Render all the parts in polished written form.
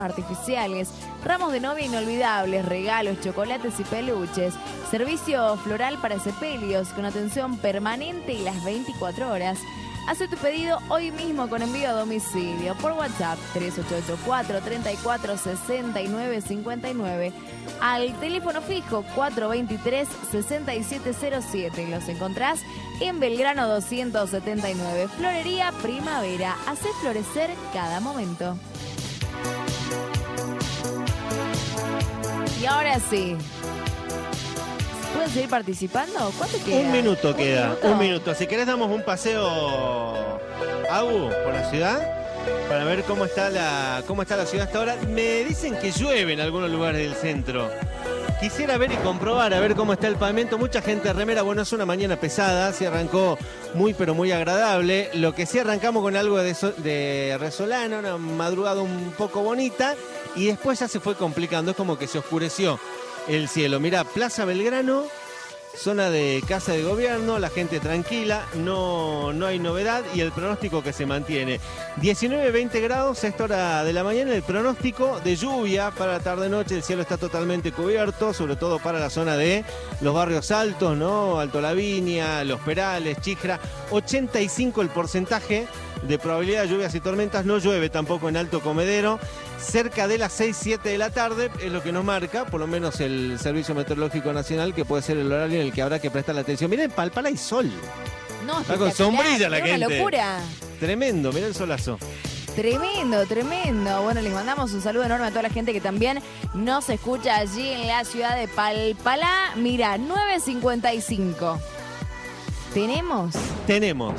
artificiales, ramos de novia inolvidables, regalos, chocolates y peluches, servicio floral para sepelios con atención permanente y las 24 horas. Haz tu pedido hoy mismo con envío a domicilio por WhatsApp 3884-346959 al teléfono fijo 423-6707. Los encontrás en Belgrano 279. Florería Primavera. Hacé florecer cada momento. Y ahora sí. ¿Pueden seguir participando? ¿Cuánto queda? Un minuto queda, un minuto. Si querés damos un paseo, Agu, por la ciudad, para ver cómo está la ciudad hasta ahora. Me dicen que llueve en algunos lugares del centro. Quisiera ver y comprobar, a ver cómo está el pavimento. Mucha gente de remera, bueno, es una mañana pesada, se arrancó muy pero muy agradable. Lo que sí arrancamos con algo de resolana, una madrugada un poco bonita, y después ya se fue complicando, es como que se oscureció el cielo. Mirá, Plaza Belgrano, zona de Casa de Gobierno, la gente tranquila, no hay novedad y el pronóstico que se mantiene. 19-20 grados a esta hora de la mañana, el pronóstico de lluvia para la tarde-noche, el cielo está totalmente cubierto, sobre todo para la zona de los barrios altos, ¿no? Alto Lavinia, Los Perales, Chijra, 85 el porcentaje de probabilidad de lluvias y tormentas, no llueve tampoco en Alto Comedero. Cerca de las 6-7 de la tarde es lo que nos marca, por lo menos el Servicio Meteorológico Nacional, que puede ser el horario en el que habrá que prestar la atención. Miren, Palpala hay sol. No, está con sombrilla la gente. Una locura. Tremendo, mirá el solazo. Tremendo, tremendo. Bueno, les mandamos un saludo enorme a toda la gente que también nos escucha allí en la ciudad de Palpalá. Mira, 9:55. ¿Tenemos? Tenemos.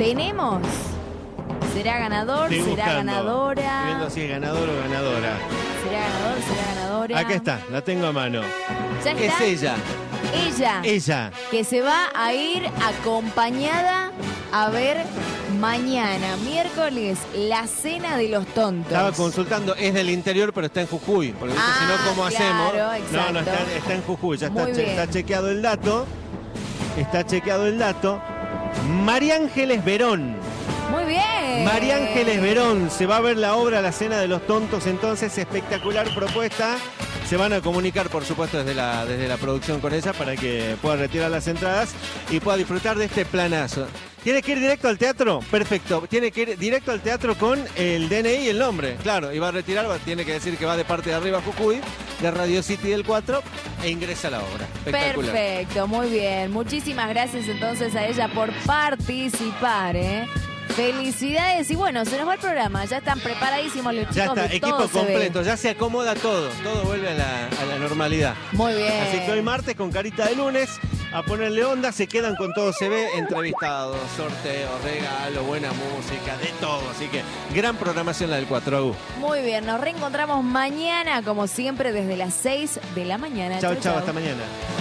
¿Será ganador? Estoy ¿Será buscando, ganadora? viendo si es ganador o ganadora. ¿Será ganador? ¿Será ganadora? Acá está, la tengo a mano. ¿Ya está? Es ella. Ella. Que se va a ir acompañada a ver mañana, miércoles, la cena de los tontos. Estaba consultando, es del interior, pero está en Jujuy. Porque si no, ¿cómo hacemos? Exacto. No, está en Jujuy, ya está chequeado el dato. Está chequeado el dato. María Ángeles Verón. Muy bien. María Ángeles Verón, se va a ver la obra La Cena de los Tontos, entonces espectacular propuesta. Se van a comunicar, por supuesto, desde la producción con ella para que pueda retirar las entradas y pueda disfrutar de este planazo. ¿Tiene que ir directo al teatro? Perfecto. Tiene que ir directo al teatro con el DNI y el nombre. Claro, y va a retirar, tiene que decir que va de parte de arriba Jujuy, de Radio City del 4, e ingresa a la obra. Espectacular. Perfecto, muy bien. Muchísimas gracias entonces a ella por participar, Felicidades y bueno, se nos va el programa, ya están preparadísimos los chicos. Ya está, equipo completo, ya se acomoda todo vuelve a la normalidad. Muy bien. Así que hoy martes con carita de lunes, a ponerle onda, se quedan con Todo Se Ve, entrevistados, sorteos, regalos, buena música, de todo. Así que gran programación la del 4U. Muy bien, nos reencontramos mañana como siempre desde las 6 de la mañana. Chau, hasta mañana.